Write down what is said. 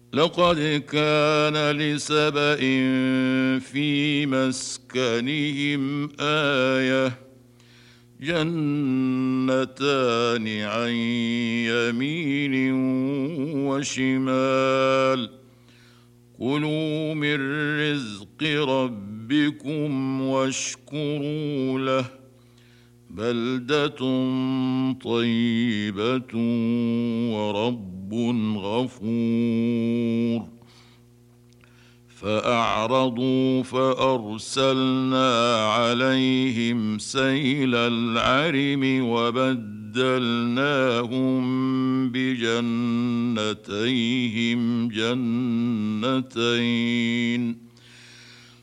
لقد كان لسبإ في مسكنهم آية جنتان عن يمين وشمال كلوا من رزق ربكم واشكروا له بلدة طيبة ورب غفور فأعرضوا فأرسلنا عليهم سيل العرم وبدلناهم بجنتيهم جنتين